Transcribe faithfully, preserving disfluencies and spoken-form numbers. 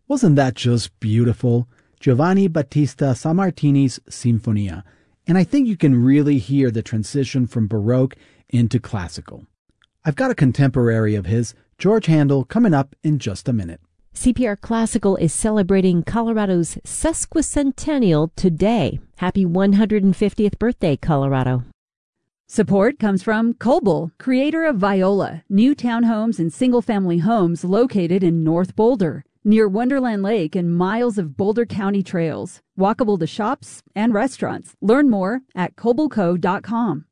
Wasn't that just beautiful? Giovanni Battista Sammartini's Sinfonia. And I think you can really hear the transition from Baroque into classical. I've got a contemporary of his, George Handel, coming up in just a minute. C P R Classical is celebrating Colorado's sesquicentennial today. Happy one hundred fiftieth birthday, Colorado. Support comes from Coble, creator of Viola, new townhomes and single-family homes located in North Boulder, near Wonderland Lake and miles of Boulder County trails, walkable to shops and restaurants. Learn more at coble co dot com.